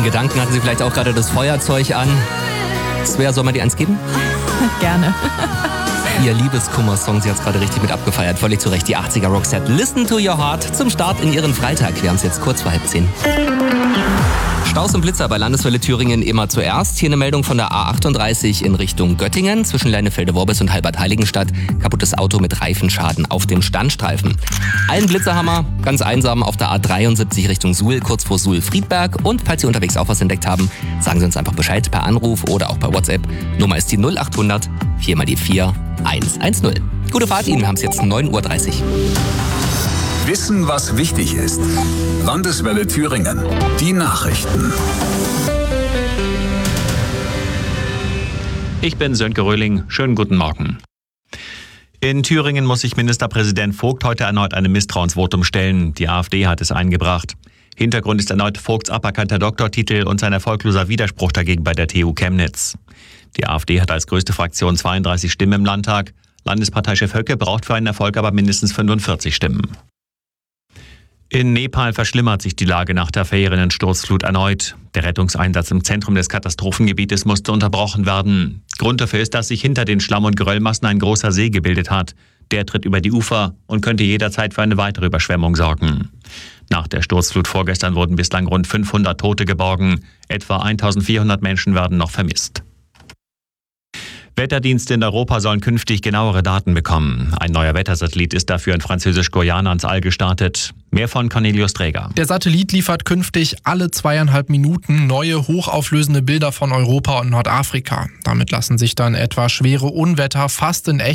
Gedanken hatten Sie vielleicht auch gerade das Feuerzeug an. Svea, soll man dir eins geben? Gerne. Ihr Liebeskummer-Song, sie hat es gerade richtig mit abgefeiert. Völlig zu Recht, die 80er Roxette. Listen to your heart zum Start in ihren Freitag. Wir haben es jetzt kurz vor 9:30. Staus und Blitzer bei Landeswelle Thüringen immer zuerst. Hier eine Meldung von der A38 in Richtung Göttingen. Zwischen Leinefelde-Worbis und Halbert-Heiligenstadt. Kaputtes Auto mit Reifenschaden auf dem Standstreifen. Ein Blitzerhammer, ganz einsam auf der A73 Richtung Suhl, kurz vor Suhl-Friedberg. Und falls Sie unterwegs auch was entdeckt haben, sagen Sie uns einfach Bescheid per Anruf oder auch per WhatsApp. Nummer ist die 0800 4 mal die 4 110. Gute Fahrt Ihnen, wir haben es jetzt 9:30 Uhr. Wissen, was wichtig ist. Landeswelle Thüringen. Die Nachrichten. Ich bin Sönke Röhling. Schönen guten Morgen. In Thüringen muss sich Ministerpräsident Vogt heute erneut einem Misstrauensvotum stellen. Die AfD hat es eingebracht. Hintergrund ist erneut Vogts aberkannter Doktortitel und sein erfolgloser Widerspruch dagegen bei der TU Chemnitz. Die AfD hat als größte Fraktion 32 Stimmen im Landtag. Landesparteichef Höcke braucht für einen Erfolg aber mindestens 45 Stimmen. In Nepal verschlimmert sich die Lage nach der verheerenden Sturzflut erneut. Der Rettungseinsatz im Zentrum des Katastrophengebietes musste unterbrochen werden. Grund dafür ist, dass sich hinter den Schlamm- und Geröllmassen ein großer See gebildet hat. Der tritt über die Ufer und könnte jederzeit für eine weitere Überschwemmung sorgen. Nach der Sturzflut vorgestern wurden bislang rund 500 Tote geborgen. Etwa 1400 Menschen werden noch vermisst. Wetterdienste in Europa sollen künftig genauere Daten bekommen. Ein neuer Wettersatellit ist dafür in Französisch-Guyana ins All gestartet. Mehr von Cornelius Träger. Der Satellit liefert künftig alle 2,5 Minuten neue, hochauflösende Bilder von Europa und Nordafrika. Damit lassen sich dann etwa schwere Unwetter fast in